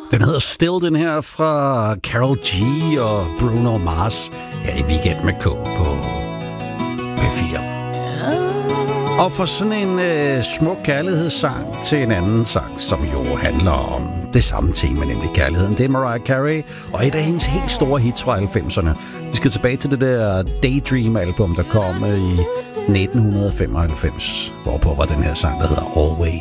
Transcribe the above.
Den hedder Still, den her fra Karol G og Bruno Mars her i Weekend med K på P4. Og for sådan en smuk kærlighedssang til en anden sang, som jo handler om det samme tema, nemlig kærligheden. Det er Mariah Carey, og et af hendes helt store hits fra 90'erne. Vi skal tilbage til det der Daydream-album, der kom i 1995, hvorpå var den her sang, der hedder Always.